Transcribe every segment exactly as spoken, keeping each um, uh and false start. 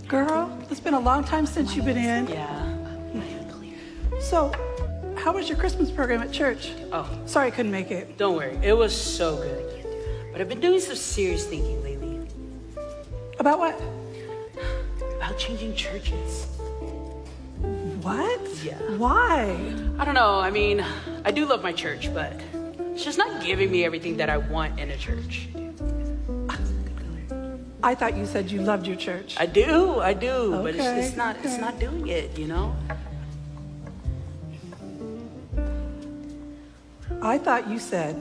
Girl, it's been a long time since you've been in. Yeah. So, how was your Christmas program at church? Oh. Sorry I couldn't make it. Don't worry, it was so good. But I've been doing some serious thinking lately. About what? About changing churches. What? Yeah. Why? I don't know, I mean, I do love my church, but it's just not giving me everything that I want in a church. I thought you said you loved your church. I do, I do, Okay, but it's, it's not okay. it's not doing it, you know? I thought you said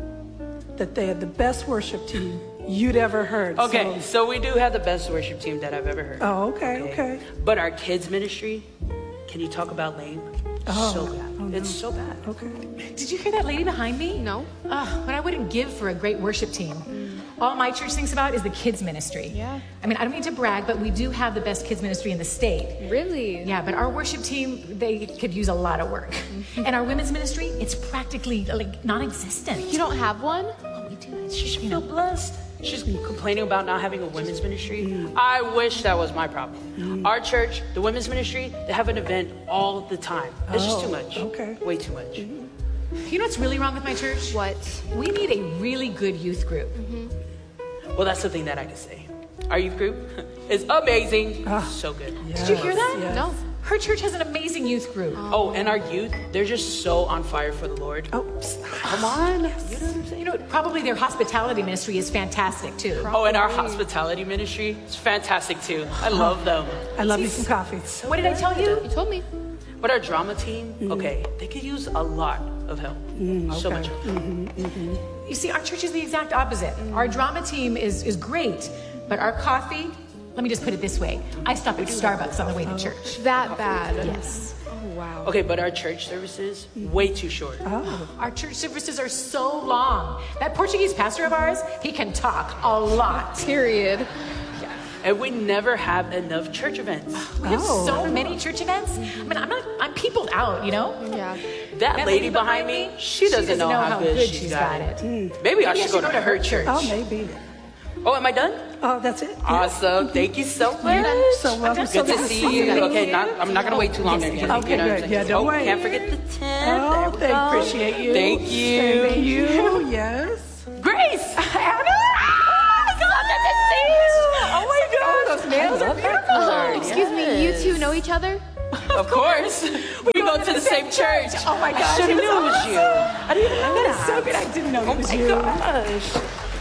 that they had the best worship team you'd ever heard. Okay, So, so we do have the best worship team that I've ever heard. oh, okay, okay. But our kids ministry, can you talk about lame? Oh, so bad. oh, no. It's so bad. Okay. Did you hear that lady behind me? No. Oh, what I wouldn't give for a great worship team. All my church thinks about is the kids ministry. Yeah. I mean, I don't mean to brag, but we do have the best kids ministry in the state. Really? Yeah, but our worship team, they could use a lot of work. And our women's ministry, it's practically like non-existent. You don't have one? Oh, we do. It's She just, should you feel know. blessed. She's complaining about not having a women's ministry. I wish that was my problem. Our church, the women's ministry, they have an event all the time. It's just too Oh, much. okay. Way too much. You know what's really wrong with my church? What? We need a really good youth group. Well, that's the thing that I can say. Our youth group is amazing. Ah. So good. Did you hear that? Yes. No. Her church has an amazing youth group. Oh, and our youth, they're just so on fire for the Lord. Oh, psst. Come on. You know what I'm saying? You know, probably their hospitality ministry is fantastic too. Oh, and our hospitality ministry is fantastic too. I love them. I love me some coffee. What did I tell you? You told me. But our drama team, okay, they could use a lot of help. So okay. much help. You see, our church is the exact opposite. Our drama team is, is great, but our coffee, let me just put it this way. I stop at Starbucks on the way to church. That bad. Yes. Oh, wow. Okay, but our church services, way too short. Oh. Our church services are so long. That Portuguese pastor of ours, he can talk a lot. Period. And we never have enough church events. We have Oh. so many church events. I mean, I'm not, I'm peopled out, you know? Yeah. That, lady, behind me, she doesn't, know, how good, she's got, it. Maybe I Maybe I should go to her church. Oh, maybe. Oh, am I done? Oh, that's it? Awesome. Thank you so much. So welcome. Good to see you. Okay, not, I'm not going to wait too long. Okay, You know, good. like- Yeah, don't oh, wait. Can't forget the tent. Oh, There we thank, go. appreciate you. Thank you. Thank you. Yes. Grace. Anna. Ah, so good to see you. Oh my God. Those nails are beautiful. Oh, excuse me, you two know each other? Of course. We go to the same church. Oh my I gosh, should have it knew it was was you. I didn't even know That that. is so good. I didn't know Oh it was my you. gosh.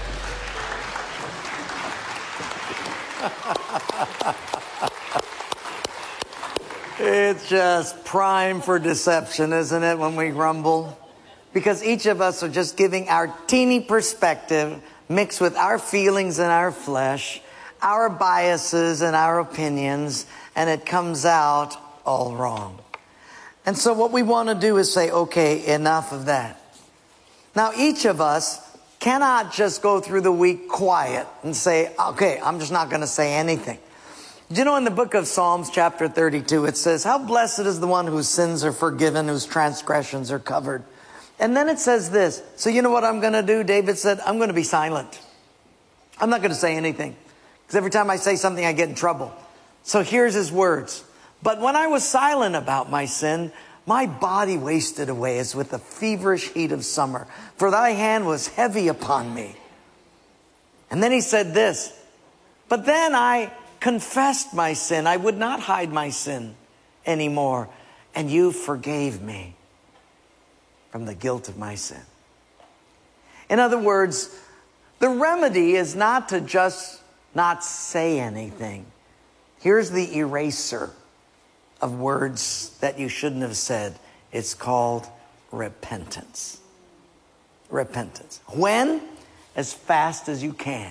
It's just prime for deception, isn't it, when we grumble? Because each of us are just giving our teeny perspective mixed with our feelings and our flesh, our biases and our opinions, and it comes out all wrong. And so what we want to do is say, okay, enough of that. Now, each of us cannot just go through the week quiet and say, okay, I'm just not going to say anything. Do you know in the book of Psalms chapter thirty-two, it says, how blessed is the one whose sins are forgiven, whose transgressions are covered. And then it says this, so you know what I'm going to do? David said, I'm going to be silent. I'm not going to say anything. Because every time I say something, I get in trouble. So here's his words. But when I was silent about my sin, my body wasted away as with the feverish heat of summer. For thy hand was heavy upon me. And then he said this, but then I confessed my sin. I would not hide my sin anymore. And you forgave me from the guilt of my sin. In other words, the remedy is not to just not say anything. Here's the eraser of words that you shouldn't have said. It's called repentance. Repentance. When? As fast as you can.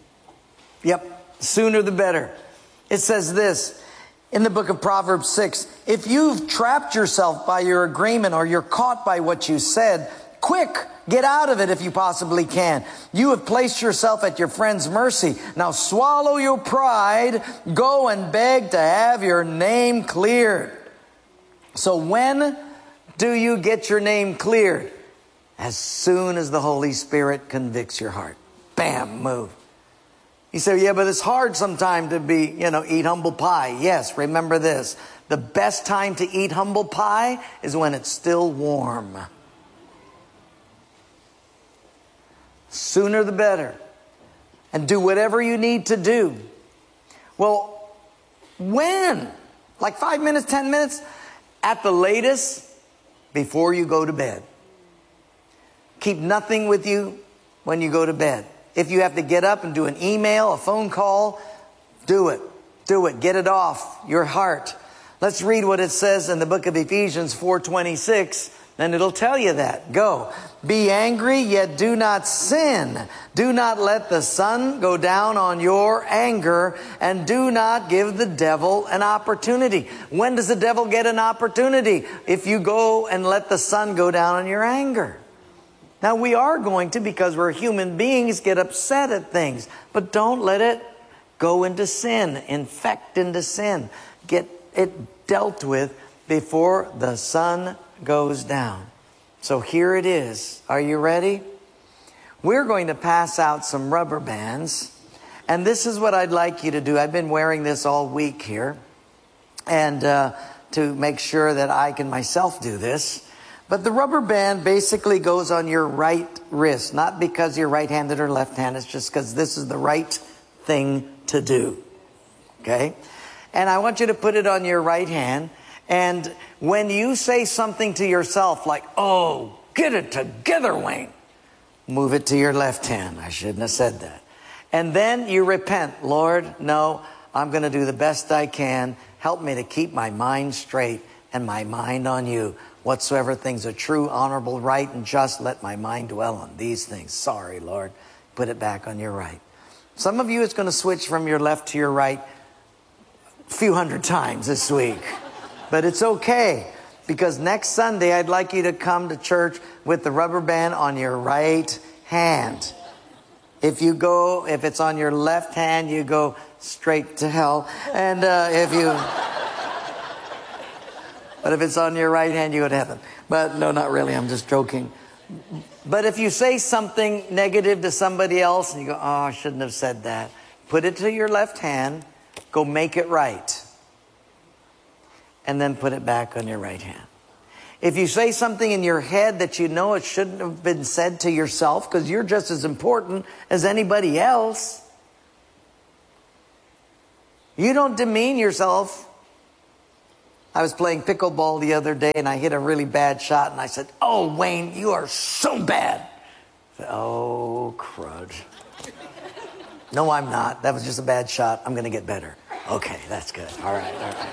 Yep, sooner the better. It says this in the book of Proverbs six, if you've trapped yourself by your agreement or you're caught by what you said, quick, get out of it if you possibly can. You have placed yourself at your friend's mercy. Now swallow your pride. Go and beg to have your name cleared. So when do you get your name cleared? As soon as the Holy Spirit convicts your heart. Bam, move. You say, yeah, but it's hard sometimes to be, you know, eat humble pie. Yes, remember this. The best time to eat humble pie is when it's still warm. Sooner the better. And do whatever you need to do. Well, when? Like five minutes, ten minutes? At the latest, before you go to bed. Keep nothing with you when you go to bed. If you have to get up and do an email, a phone call, do it. Do it. Get it off your heart. Let's read what it says in the book of Ephesians four twenty-six, and it'll tell you that. Go. Be angry, yet do not sin. Do not let the sun go down on your anger, and do not give the devil an opportunity. When does the devil get an opportunity? If you go and let the sun go down on your anger. Now, we are going to, because we're human beings, get upset at things. But don't let it go into sin, infect into sin. Get it dealt with before the sun goes down. So here it is. Are you ready? We're going to pass out some rubber bands. And this is what I'd like you to do. I've been wearing this all week here. And uh, to make sure that I can myself do this. But the rubber band basically goes on your right wrist. Not because you're right-handed or left-handed. It's just because this is the right thing to do. Okay? And I want you to put it on your right hand. And when you say something to yourself like, oh, get it together, Wayne, move it to your left hand. I shouldn't have said that. And then you repent. Lord, no, I'm going to do the best I can. Help me to keep my mind straight and my mind on you. Whatsoever things are true, honorable, right, and just, let my mind dwell on these things. Sorry, Lord. Put it back on your right. Some of you, it's going to switch from your left to your right a few hundred times this week. But it's okay, because next Sunday, I'd like you to come to church with the rubber band on your right hand. If you go, if it's on your left hand, you go straight to hell. And uh, if you... But if it's on your right hand, you go to heaven. But no, not really. I'm just joking. But if you say something negative to somebody else and you go, oh, I shouldn't have said that. Put it to your left hand. Go make it right. And then put it back on your right hand. If you say something in your head that you know it shouldn't have been said to yourself, because you're just as important as anybody else. You don't demean yourself. I was playing pickleball the other day and I hit a really bad shot and I said, oh, Wayne, you are so bad. I said, oh, crud. No, I'm not. That was just a bad shot. I'm going to get better. Okay, that's good. All right, all right.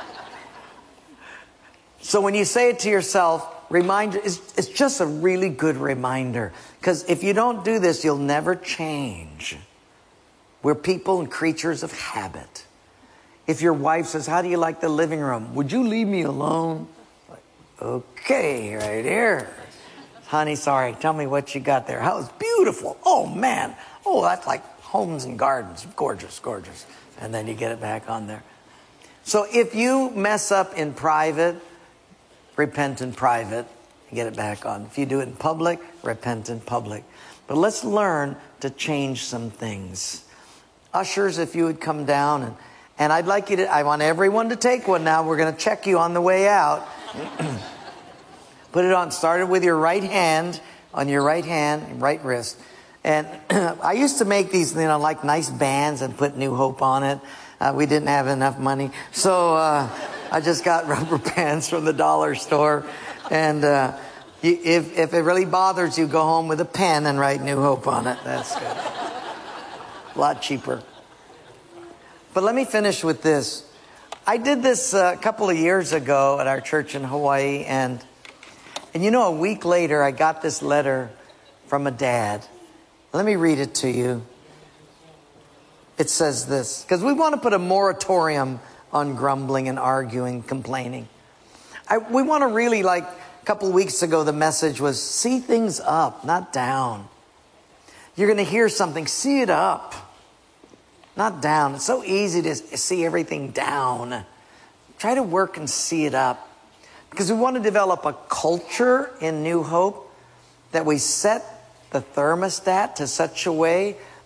So when you say it to yourself, remind, it's, it's just a really good reminder. Because if you don't do this, you'll never change. We're people and creatures of habit. If your wife says, how do you like the living room? Would you leave me alone? Like, okay, right here. Honey, sorry, tell me what you got there. How it's beautiful. Oh, man. Oh, that's like homes and gardens. Gorgeous, gorgeous. And then you get it back on there. So if you mess up in private, repent in private and get it back on. If you do it in public, repent in public. But let's learn to change some things. Ushers, if you would come down and And I'd like you to, I want everyone to take one now. We're going to check you on the way out. Put it on, start it with your right hand, on your right hand, right wrist. And I used to make these, you know, like nice bands and put New Hope on it. Uh, we didn't have enough money. So uh, I just got rubber bands from the dollar store. And uh, you, if, if it really bothers you, go home with a pen and write New Hope on it. That's good. A lot cheaper. But let me finish with this. I did this a couple of years ago at our church in Hawaii. And, and you know, a week later, I got this letter from a dad. Let me read it to you. It says this, because we want to put a moratorium on grumbling and arguing, complaining. I, we want to really, like a couple of weeks ago, the message was, see things up, not down. You're going to hear something, see it up. Not down. It's so easy to see everything down. Try to work and see it up. Because we want to develop a culture in New Hope that we set the thermostat to such a way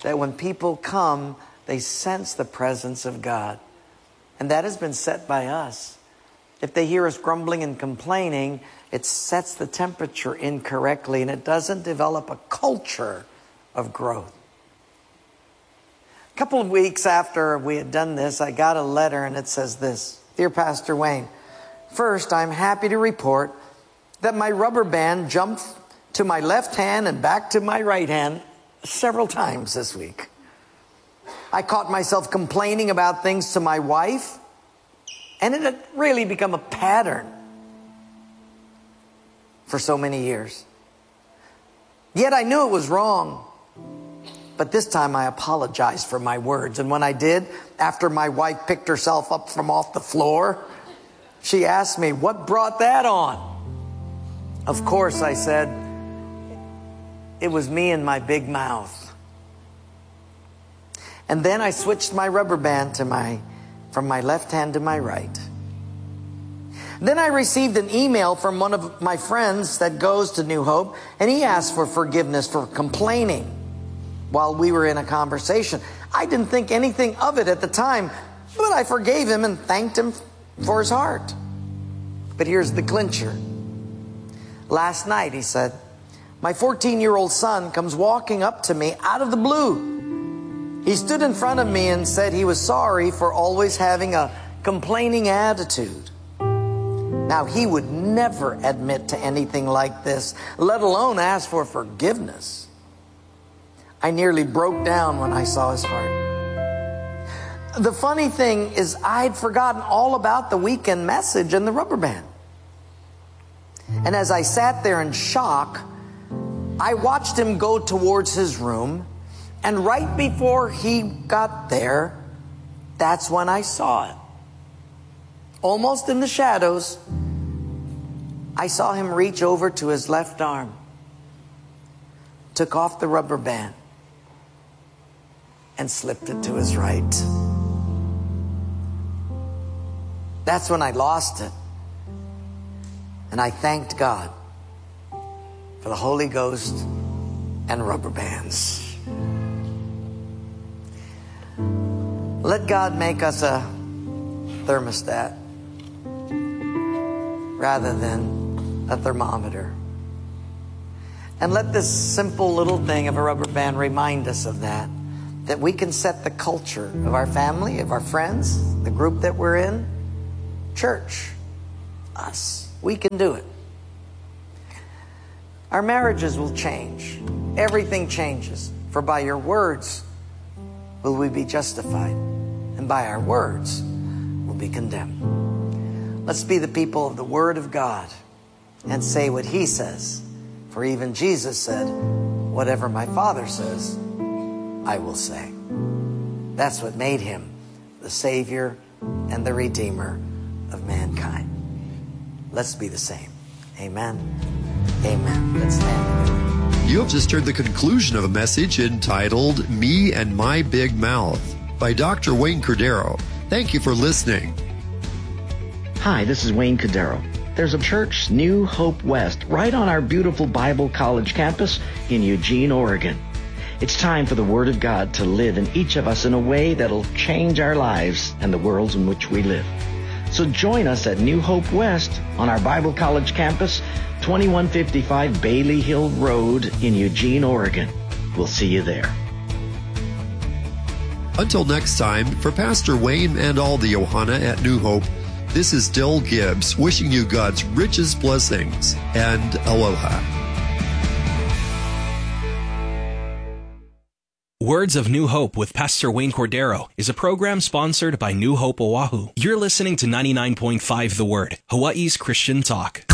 that when people come, they sense the presence of God. And that has been set by us. If they hear us grumbling and complaining, it sets the temperature incorrectly, and it doesn't develop a culture of growth. A couple of weeks after we had done this, I got a letter, and it says this: Dear Pastor Wayne, first, I'm happy to report that my rubber band jumped to my left hand and back to my right hand several times this week. I caught myself complaining about things to my wife, and it had really become a pattern for so many years. Yet I knew it was wrong. But this time I apologized for my words. And when I did, after my wife picked herself up from off the floor, she asked me, what brought that on? Of course, I said, it was me and my big mouth. And then I switched my rubber band to my, from my left hand to my right. Then I received an email from one of my friends that goes to New Hope, and he asked for forgiveness for complaining while we were in a conversation. I didn't think anything of it at the time, but I forgave him and thanked him for his heart. But here's the clincher. Last night, he said, my fourteen-year-old son comes walking up to me out of the blue. He stood in front of me and said he was sorry for always having a complaining attitude. Now, he would never admit to anything like this, let alone ask for forgiveness. I nearly broke down when I saw his heart. The funny thing is, I'd forgotten all about the weekend message and the rubber band. And as I sat there in shock, I watched him go towards his room, and right before he got there, that's when I saw it. Almost in the shadows, I saw him reach over to his left arm, took off the rubber band, and slipped it to his right. That's when I lost it. And I thanked God for the Holy Ghost and rubber bands. Let God make us a thermostat rather than a thermometer. And let this simple little thing of a rubber band remind us of that. That we can set the culture of our family, of our friends, the group that we're in, church, us. We can do it. Our marriages will change. Everything changes. For by your words will we be justified, and by our words will be condemned. Let's be the people of the Word of God and say what He says. For even Jesus said, whatever my Father says, I will say. That's what made Him the Savior and the Redeemer of mankind. Let's be the same. Amen. Amen. Let's stand. You have just heard the conclusion of a message entitled Me and My Big Mouth by Doctor Wayne Cordeiro. Thank you for listening. Hi, this is Wayne Cordeiro. There's a church, New Hope West, right on our beautiful Bible College campus in Eugene, Oregon. It's time for the Word of God to live in each of us in a way that'll change our lives and the worlds in which we live. So join us at New Hope West on our Bible College campus, twenty-one fifty-five Bailey Hill Road in Eugene, Oregon. We'll see you there. Until next time, for Pastor Wayne and all the Ohana at New Hope, this is Dill Gibbs wishing you God's richest blessings and aloha. Words of New Hope with Pastor Wayne Cordeiro is a program sponsored by New Hope Oahu. You're listening to ninety-nine point five The Word, Hawaii's Christian talk.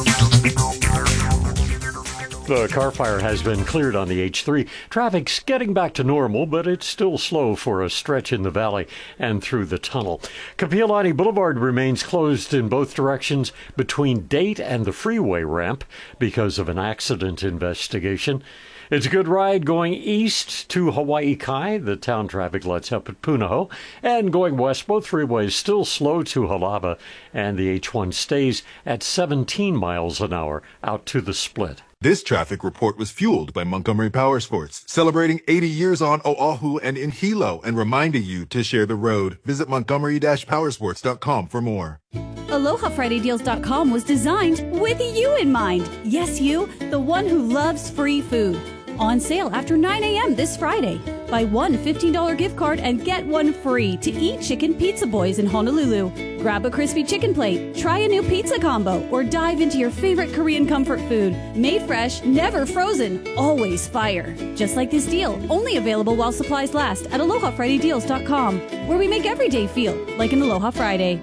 The car fire has been cleared on the H three. Traffic's getting back to normal, but it's still slow for a stretch in the valley and through the tunnel. Kapiolani Boulevard remains closed in both directions between Date and the freeway ramp because of an accident investigation. It's a good ride going east to Hawaii Kai. The town traffic lets up at Punahou. And going west, both freeways still slow to Halava, and the H one stays at seventeen miles an hour out to the split. This traffic report was fueled by Montgomery Power Sports, celebrating eighty years on Oahu and in Hilo and reminding you to share the road. Visit montgomery dash powersports dot com for more. Aloha Friday Deals dot com was designed with you in mind. Yes, you, the one who loves free food. On sale after nine a.m. this Friday. Buy one fifteen dollars gift card and get one free to eat Chicken Pizza Boys in Honolulu. Grab a crispy chicken plate, try a new pizza combo, or dive into your favorite Korean comfort food. Made fresh, never frozen, always fire. Just like this deal, only available while supplies last at Aloha Friday Deals dot com, where we make every day feel like an Aloha Friday.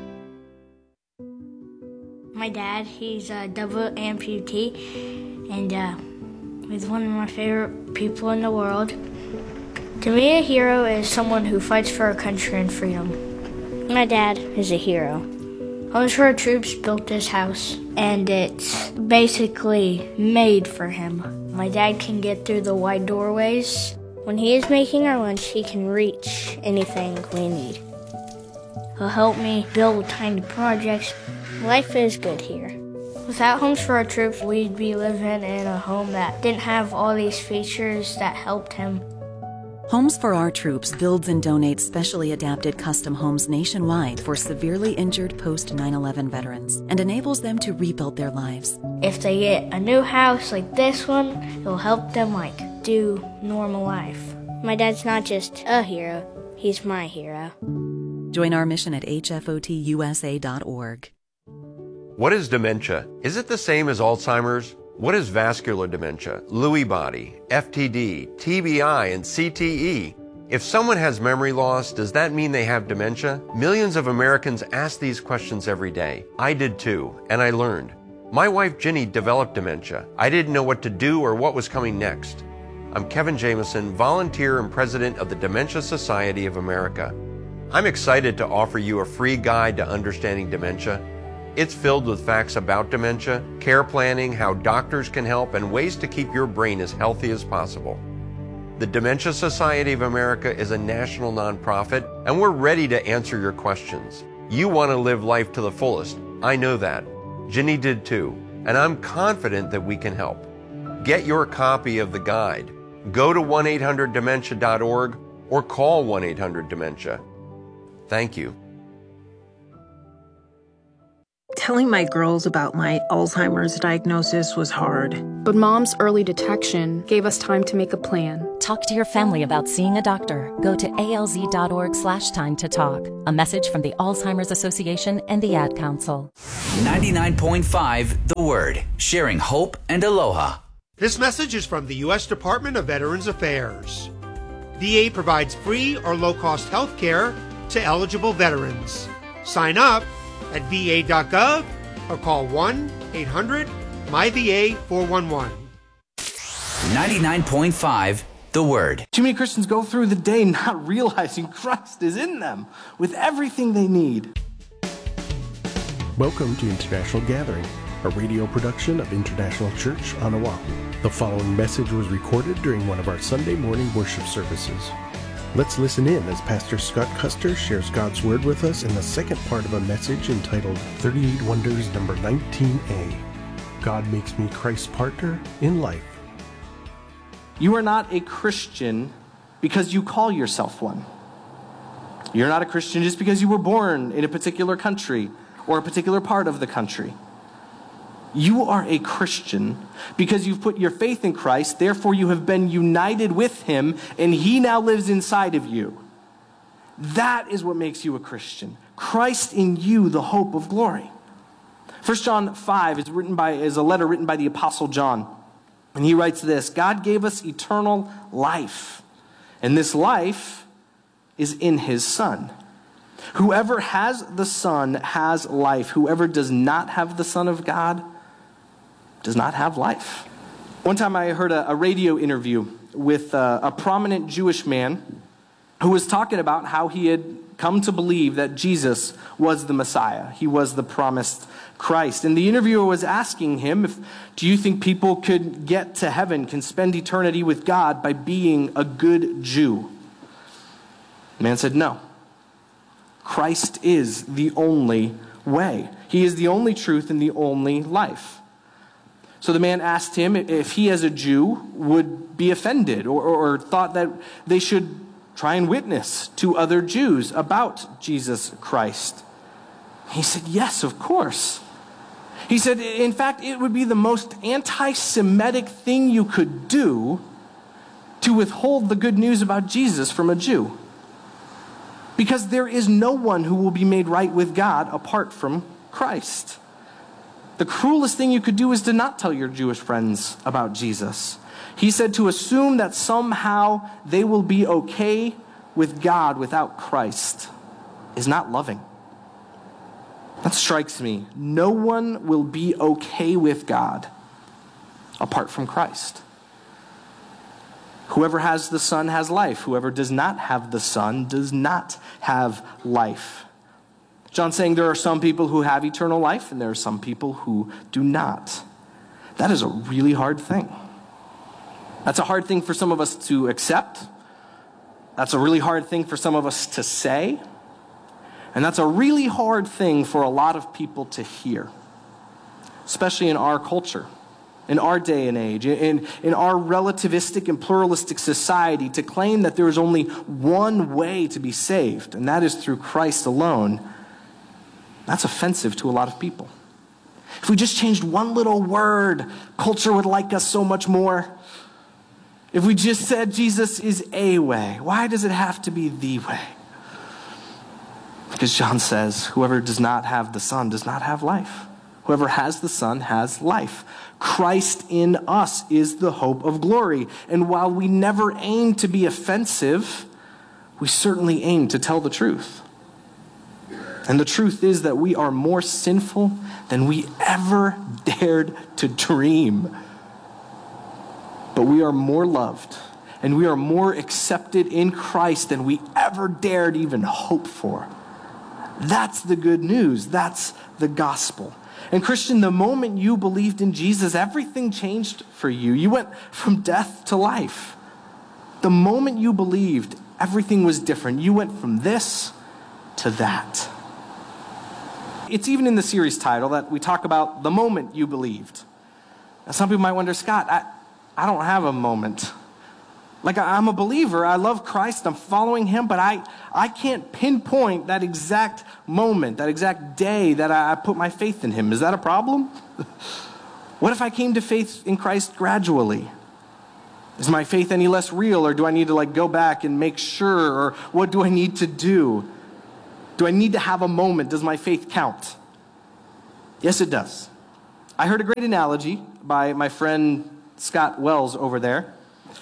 My dad, he's a double amputee, and uh, he's one of my favorite people in the world. To me, a hero is someone who fights for our country and freedom. My dad is a hero. Homes for Our Troops built this house, and it's basically made for him. My dad can get through the wide doorways. When he is making our lunch, he can reach anything we need. He'll help me build tiny projects. Life is good here. Without Homes for Our Troops, we'd be living in a home that didn't have all these features that helped him. Homes for Our Troops builds and donates specially adapted custom homes nationwide for severely injured post nine eleven veterans and enables them to rebuild their lives. If they get a new house like this one, it'll help them like do normal life. My dad's not just a hero, he's my hero. Join our mission at H F O T U S A dot org. What is dementia? Is it the same as Alzheimer's? What is vascular dementia, Lewy body, F T D, T B I, and C T E? If someone has memory loss, does that mean they have dementia? Millions of Americans ask these questions every day. I did too, and I learned. My wife Ginny developed dementia. I didn't know what to do or what was coming next. I'm Kevin Jameson, volunteer and president of the Dementia Society of America. I'm excited to offer you a free guide to understanding dementia. It's filled with facts about dementia, care planning, how doctors can help, and ways to keep your brain as healthy as possible. The Dementia Society of America is a national nonprofit, and we're ready to answer your questions. You want to live life to the fullest. I know that. Ginny did too, and I'm confident that we can help. Get your copy of the guide. Go to one eight hundred dementia dot org or call one eight hundred dementia. Thank you. Telling my girls about my Alzheimer's diagnosis was hard. But Mom's early detection gave us time to make a plan. Talk to your family about seeing a doctor. Go to A L Z dot org slash time to talk. A message from the Alzheimer's Association and the Ad Council. ninety-nine point five The Word, sharing hope and aloha. This message is from the U S Department of Veterans Affairs. V A provides free or low-cost health care to eligible veterans. Sign up at V A dot gov or call one eight hundred M Y V A four one one. ninety-nine point five The Word. Too many Christians go through the day not realizing Christ is in them with everything they need. Welcome to International Gathering, a radio production of International Church on Oahu. The following message was recorded during one of our Sunday morning worship services. Let's listen in as Pastor Scott Custer shares God's Word with us in the second part of a message entitled thirty-eight Wonders number nineteen A. God makes me Christ's partner in life. You are not a Christian because you call yourself one. You're not a Christian just because you were born in a particular country or a particular part of the country. You are a Christian because you've put your faith in Christ, therefore you have been united with him, and he now lives inside of you. That is what makes you a Christian. Christ in you, the hope of glory. First John five is written by is a letter written by the Apostle John. And he writes this: God gave us eternal life, and this life is in his Son. Whoever has the Son has life. Whoever does not have the Son of God does not have life. One time I heard a, a radio interview with a, a prominent Jewish man who was talking about how he had come to believe that Jesus was the Messiah. He was the promised Christ. And the interviewer was asking him, if, do you think people could get to heaven, can spend eternity with God by being a good Jew? The man said, no. Christ is the only way. He is the only truth and the only life. So the man asked him if he as a Jew would be offended or, or, or thought that they should try and witness to other Jews about Jesus Christ. He said, yes, of course. He said, in fact, it would be the most anti-Semitic thing you could do to withhold the good news about Jesus from a Jew. Because there is no one who will be made right with God apart from Christ. The cruelest thing you could do is to not tell your Jewish friends about Jesus. He said to assume that somehow they will be okay with God without Christ is not loving. That strikes me. No one will be okay with God apart from Christ. Whoever has the Son has life. Whoever does not have the Son does not have life. John's saying there are some people who have eternal life and there are some people who do not. That is a really hard thing. That's a hard thing for some of us to accept. That's a really hard thing for some of us to say. And that's a really hard thing for a lot of people to hear, especially in our culture, in our day and age, in, in our relativistic and pluralistic society, to claim that there is only one way to be saved, and that is through Christ alone. That's offensive to a lot of people. If we just changed one little word, culture would like us so much more. If we just said Jesus is a way, why does it have to be the way? Because John says, whoever does not have the Son does not have life. Whoever has the Son has life. Christ in us is the hope of glory. And while we never aim to be offensive, we certainly aim to tell the truth. And the truth is that we are more sinful than we ever dared to dream. But we are more loved, and we are more accepted in Christ than we ever dared even hope for. That's the good news. That's the gospel. And Christian, the moment you believed in Jesus, everything changed for you. You went from death to life. The moment you believed, everything was different. You went from this to that. It's even in the series title that we talk about the moment you believed. Now, some people might wonder, Scott, I, I don't have a moment. Like, I'm a believer. I love Christ. I'm following him, but I, I can't pinpoint that exact moment, that exact day that I, I put my faith in him. Is that a problem? What if I came to faith in Christ gradually? Is my faith any less real, or do I need to like go back and make sure, or what do I need to do? Do I need to have a moment? Does my faith count? Yes, it does. I heard a great analogy by my friend Scott Wells over there.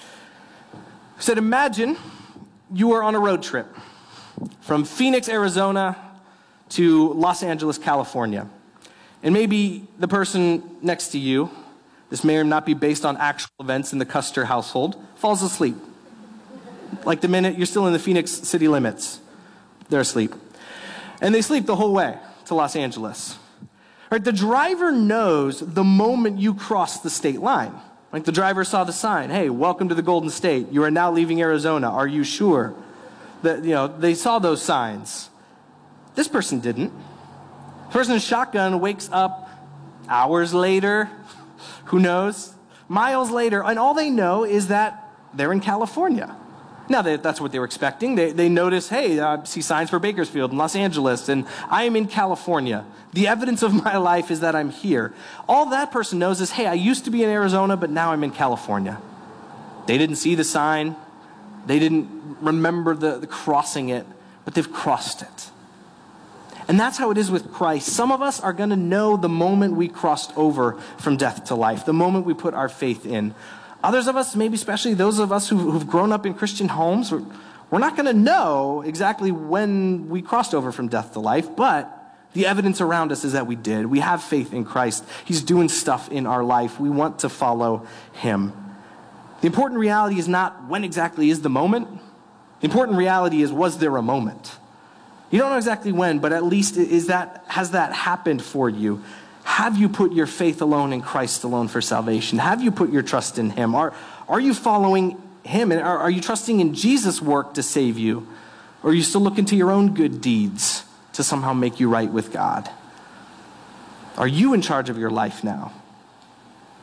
He said, imagine you are on a road trip from Phoenix, Arizona to Los Angeles, California. And maybe the person next to you, this may or not be based on actual events in the Custer household, falls asleep. Like the minute you're still in the Phoenix city limits, they're asleep. And they sleep the whole way to Los Angeles. Right? The driver knows the moment you cross the state line. Like the driver saw the sign, hey, welcome to the Golden State. You are now leaving Arizona. Are you sure? That, you know, they saw those signs. This person didn't. The person in shotgun wakes up hours later, who knows, miles later, and all they know is that they're in California. Now, they, that's what they were expecting. They, they notice, hey, I see signs for Bakersfield and Los Angeles, and I am in California. The evidence of my life is that I'm here. All that person knows is, hey, I used to be in Arizona, but now I'm in California. They didn't see the sign. They didn't remember the, the crossing it, but they've crossed it. And that's how it is with Christ. Some of us are going to know the moment we crossed over from death to life, the moment we put our faith in. Others of us, maybe especially those of us who've, who've grown up in Christian homes, we're, we're not going to know exactly when we crossed over from death to life, but the evidence around us is that we did. We have faith in Christ. He's doing stuff in our life. We want to follow him. The important reality is not when exactly is the moment. The important reality is, was there a moment? You don't know exactly when, but at least is that, has that happened for you? Have you put your faith alone in Christ alone for salvation? Have you put your trust in him? Are, are you following him? And are, are you trusting in Jesus' work to save you? Or are you still looking to your own good deeds to somehow make you right with God? Are you in charge of your life now?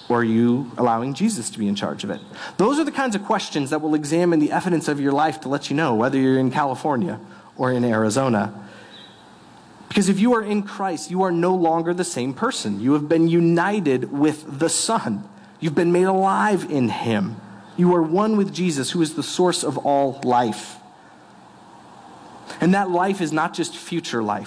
Or are you allowing Jesus to be in charge of it? Those are the kinds of questions that will examine the evidence of your life to let you know whether you're in California or in Arizona. Because if you are in Christ, you are no longer the same person. You have been united with the Son. You've been made alive in him. You are one with Jesus, who is the source of all life. And that life is not just future life.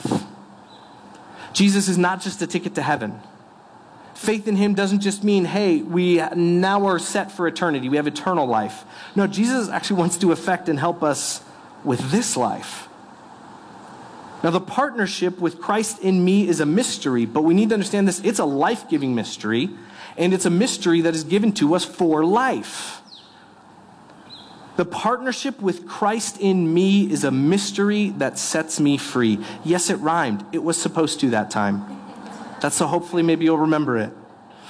Jesus is not just a ticket to heaven. Faith in him doesn't just mean, hey, we now are set for eternity. We have eternal life. No, Jesus actually wants to affect and help us with this life. Now, the partnership with Christ in me is a mystery, but we need to understand this. It's a life-giving mystery, and it's a mystery that is given to us for life. The partnership with Christ in me is a mystery that sets me free. Yes, it rhymed. It was supposed to that time. That's so hopefully maybe you'll remember it.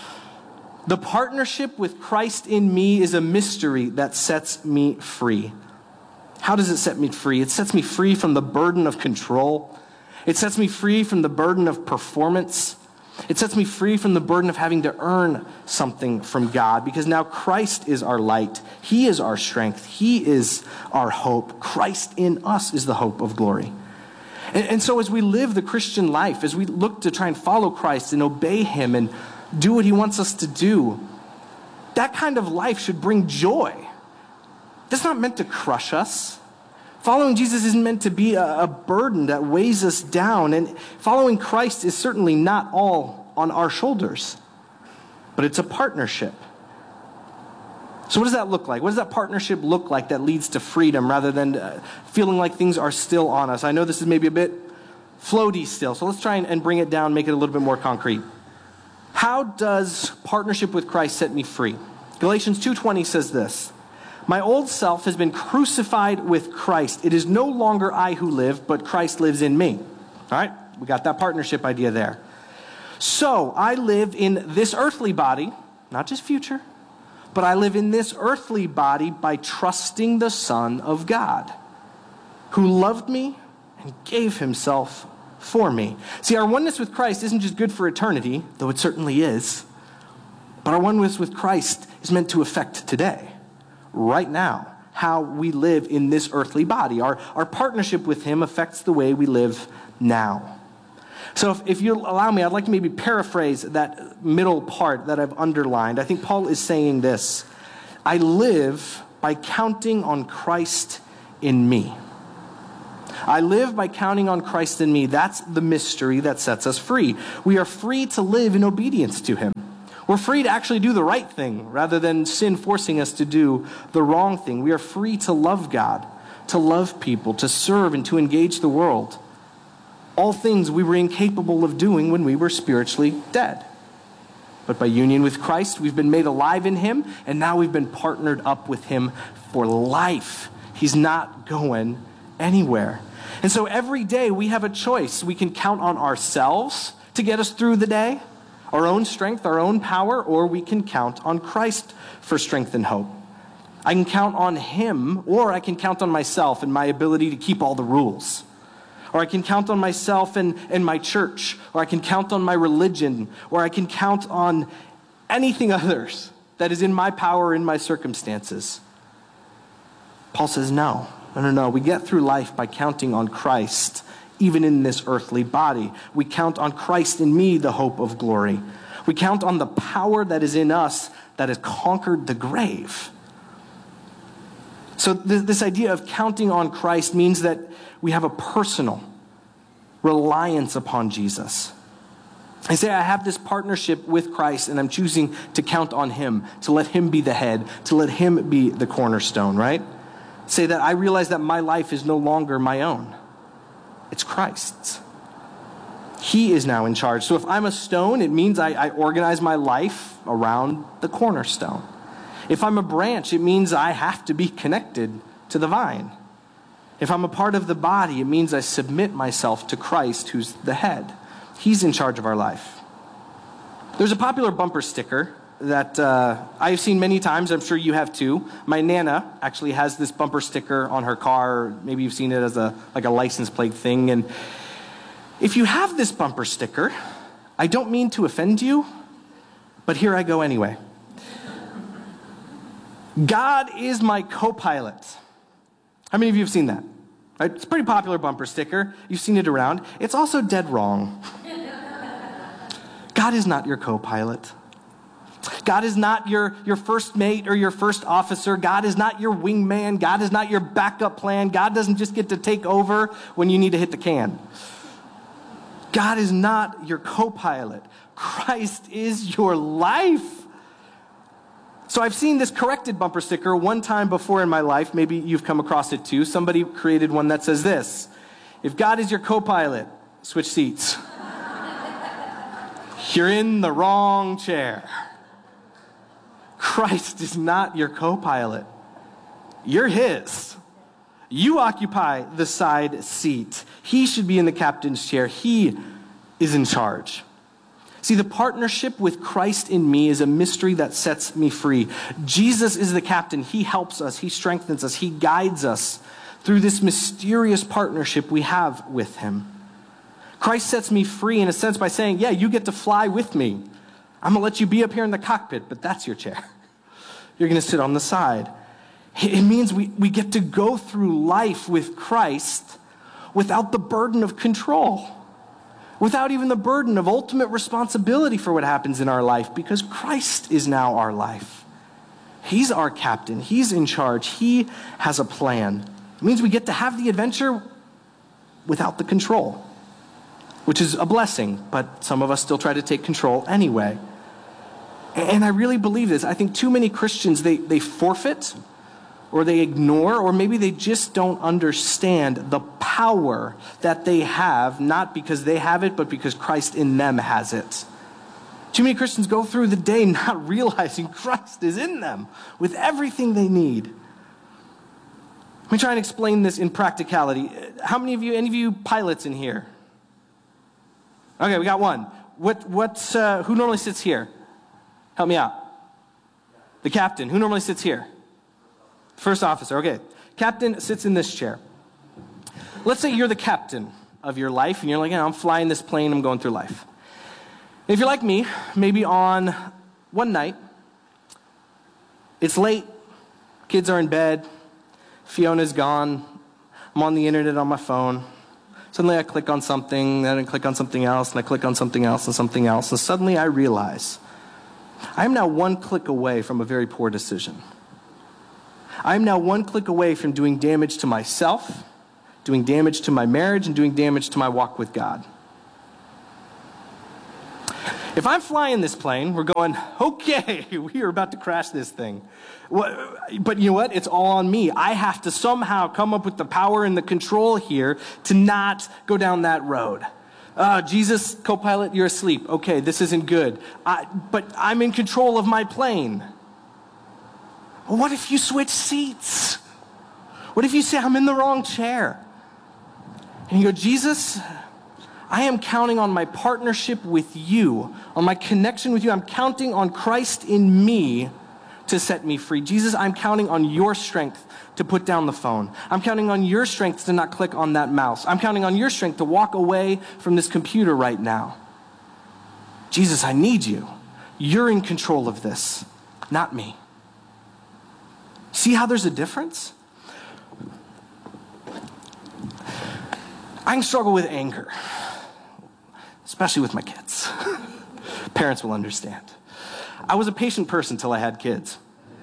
The partnership with Christ in me is a mystery that sets me free. How does it set me free? It sets me free from the burden of control. It sets me free from the burden of performance. It sets me free from the burden of having to earn something from God, because now Christ is our light. He is our strength. He is our hope. Christ in us is the hope of glory. And, and so as we live the Christian life, as we look to try and follow Christ and obey him and do what he wants us to do, that kind of life should bring joy. That's not meant to crush us. Following Jesus isn't meant to be a, a burden that weighs us down. And following Christ is certainly not all on our shoulders, but it's a partnership. So what does that look like? What does that partnership look like that leads to freedom rather than uh, feeling like things are still on us? I know this is maybe a bit floaty still, so let's try and, and bring it down, make it a little bit more concrete. How does partnership with Christ set me free? Galatians two twenty says this: my old self has been crucified with Christ. It is no longer I who live, but Christ lives in me. All right, we got that partnership idea there. So I live in this earthly body, not just future, but I live in this earthly body by trusting the Son of God, who loved me and gave himself for me. See, our oneness with Christ isn't just good for eternity, though it certainly is, but our oneness with Christ is meant to affect today, right now, how we live in this earthly body. Our, our partnership with him affects the way we live now. So if, if you'll allow me, I'd like to maybe paraphrase that middle part that I've underlined. I think Paul is saying this: I live by counting on Christ in me. I live by counting on Christ in me. That's the mystery that sets us free. We are free to live in obedience to him. We're free to actually do the right thing rather than sin forcing us to do the wrong thing. We are free to love God, to love people, to serve, and to engage the world. All things we were incapable of doing when we were spiritually dead. But by union with Christ, we've been made alive in him, and now we've been partnered up with him for life. He's not going anywhere. And so every day we have a choice. We can count on ourselves to get us through the day, our own strength, our own power, or we can count on Christ for strength and hope. I can count on him, or I can count on myself and my ability to keep all the rules. Or I can count on myself and, and my church, or I can count on my religion, or I can count on anything others that is in my power, in my circumstances. Paul says, no, no, no, no. We get through life by counting on Christ, even in this earthly body. We count on Christ in me, the hope of glory. We count on the power that is in us that has conquered the grave. So th- this idea of counting on Christ means that we have a personal reliance upon Jesus. I say I have this partnership with Christ, and I'm choosing to count on him, to let him be the head, to let him be the cornerstone, right? Say that I realize that my life is no longer my own. It's Christ's. He is now in charge. So if I'm a stone, it means I, I organize my life around the cornerstone. If I'm a branch, it means I have to be connected to the vine. If I'm a part of the body, it means I submit myself to Christ, who's the head. He's in charge of our life. There's a popular bumper sticker that uh, I've seen many times. I'm sure you have too. My Nana actually has this bumper sticker on her car. Maybe you've seen it as a like a license plate thing. And if you have this bumper sticker, I don't mean to offend you, But here I go anyway. God is my co-pilot. How many of you have seen that? Right? It's a pretty popular bumper sticker. You've seen it around. It's also dead wrong. God is not your co-pilot. God is not your, your first mate or your first officer. God is not your wingman. God is not your backup plan. God doesn't just get to take over when you need to hit the can. God is not your co-pilot. Christ is your life. So I've seen this corrected bumper sticker one time before in my life. Maybe you've come across it too. Somebody created one that says this: if God is your co-pilot, switch seats. You're in the wrong chair. Christ is not your co-pilot. You're his. You occupy the side seat. He should be in the captain's chair. He is in charge. See, the partnership with Christ in me is a mystery that sets me free. Jesus is the captain. He helps us. He strengthens us. He guides us through this mysterious partnership we have with him. Christ sets me free in a sense by saying, yeah, you get to fly with me. I'm going to let you be up here in the cockpit, but that's your chair. You're going to sit on the side. It means we, we get to go through life with Christ without the burden of control, without even the burden of ultimate responsibility for what happens in our life, because Christ is now our life. He's our captain. He's in charge. He has a plan. It means we get to have the adventure without the control, which is a blessing, but some of us still try to take control anyway. And I really believe this. I think too many Christians, they, they forfeit, or they ignore, or maybe they just don't understand the power that they have, not because they have it, but because Christ in them has it. Too many Christians go through the day not realizing Christ is in them with everything they need. Let me try and explain this in practicality. How many of you, any of you pilots in here? Okay, we got one. What, what, uh, who normally sits here? Help me out. The captain. Who normally sits here? First officer. Okay. Captain sits in this chair. Let's say you're the captain of your life, and you're like, yeah, I'm flying this plane, I'm going through life. And if you're like me, maybe on one night, it's late, kids are in bed, Fiona's gone, I'm on the internet on my phone. Suddenly I click on something, then I click on something else, and I click on something else and something else, and suddenly I realize I am now one click away from a very poor decision. I am now one click away from doing damage to myself, doing damage to my marriage, and doing damage to my walk with God. If I'm flying this plane, we're going, okay, we are about to crash this thing. But you know what? It's all on me. I have to somehow come up with the power and the control here to not go down that road. Uh, Jesus, co-pilot, you're asleep. Okay, this isn't good. I, but I'm in control of my plane. Well, what if you switch seats? What if you say, I'm in the wrong chair? And you go, Jesus, I am counting on my partnership with you, on my connection with you. I'm counting on Christ in me to set me free. Jesus, I'm counting on your strength to put down the phone. I'm counting on your strength to not click on that mouse. I'm counting on your strength to walk away from this computer right now. Jesus, I need you. You're in control of this, not me. See how there's a difference? I can struggle with anger, especially with my kids. Parents will understand. I was a patient person until I had kids.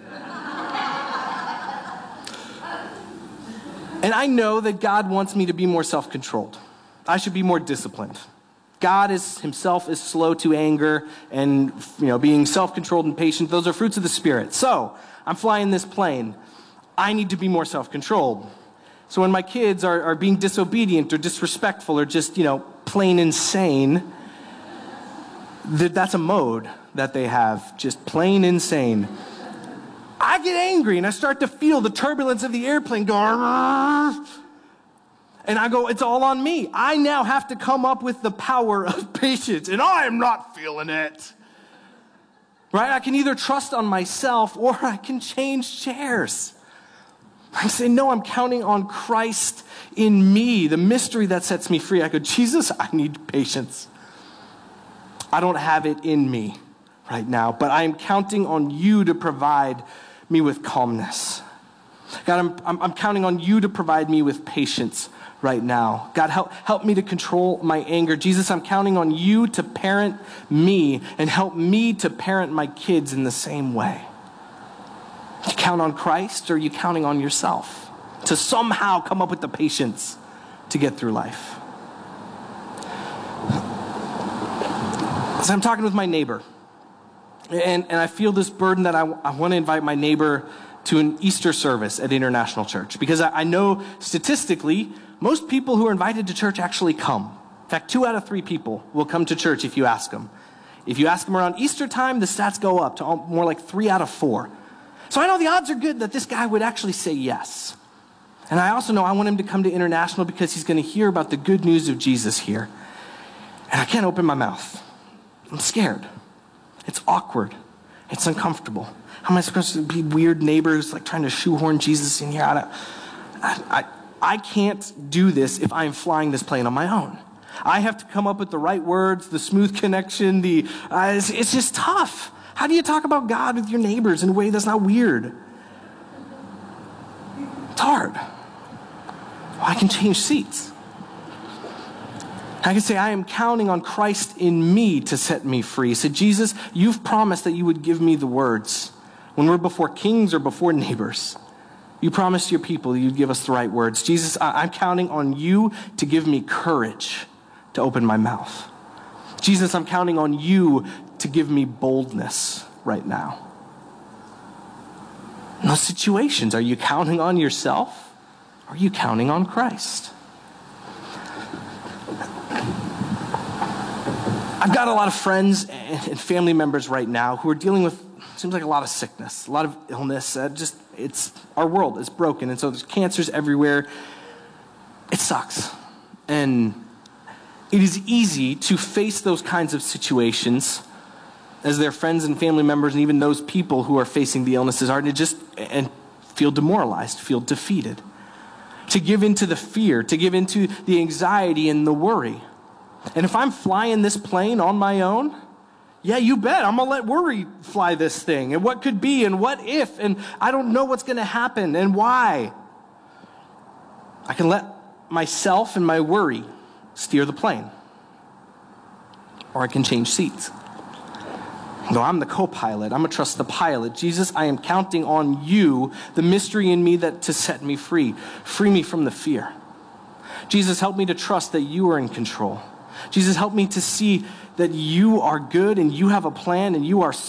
And I know that God wants me to be more self-controlled. I should be more disciplined. God is himself is slow to anger, and you know, being self-controlled and patient, those are fruits of the Spirit. So I'm flying this plane. I need to be more self-controlled. So when my kids are, are being disobedient or disrespectful or just, you know, plain insane, that, that's a mode that they have, just plain insane. I get angry and I start to feel the turbulence of the airplane go, and I go, it's all on me. I now have to come up with the power of patience, and I am not feeling it. Right? I can either trust on myself or I can change chairs. I say, no, I'm counting on Christ in me, the mystery that sets me free. I go, Jesus, I need patience. I don't have it in me. right now, but I am counting on you to provide me with calmness. God, I'm, I'm, I'm counting on you to provide me with patience right now. God, help, help me to control my anger. Jesus, I'm counting on you to parent me and help me to parent my kids in the same way. You count on Christ, or are you counting on yourself to somehow come up with the patience to get through life? So I'm talking with my neighbor, and, and I feel this burden that I, I want to invite my neighbor to an Easter service at International Church, because I, I know statistically most people who are invited to church actually come. In fact, two out of three people will come to church if you ask them. If you ask them around Easter time, the stats go up to more like three out of four. So I know the odds are good that this guy would actually say yes. And I also know I want him to come to International because he's going to hear about the good news of Jesus here. And I can't open my mouth. I'm scared. It's awkward. It's uncomfortable. How am I supposed to be weird neighbors like trying to shoehorn Jesus in here? I, don't, I, I, I can't do this if I'm flying this plane on my own. I have to come up with the right words, the smooth connection, the uh, it's, it's just tough. How do you talk about God with your neighbors in a way that's not weird? It's hard. Well, I can change seats. I can say, I am counting on Christ in me to set me free. So Jesus, you've promised that you would give me the words. When we're before kings or before neighbors, you promised your people you'd give us the right words. Jesus, I'm counting on you to give me courage to open my mouth. Jesus, I'm counting on you to give me boldness right now. In those situations, are you counting on yourself? Or are you counting on Christ? I've got a lot of friends and family members right now who are dealing with, seems like a lot of sickness, a lot of illness. Uh, just, it's, our world is broken, and so there's cancers everywhere. It sucks. And it is easy to face those kinds of situations as their friends and family members, and even those people who are facing the illnesses are, to just and feel demoralized, feel defeated, to give into the fear, to give into the anxiety and the worry. And if I'm flying this plane on my own, yeah, you bet, I'm going to let worry fly this thing. And what could be, and what if, and I don't know what's going to happen, and why. I can let myself and my worry steer the plane. Or I can change seats. No, I'm the co-pilot. I'm going to trust the pilot. Jesus, I am counting on you, the mystery in me, that to set me free. Free me from the fear. Jesus, help me to trust that you are in control. Jesus, help me to see that you are good and you have a plan and you are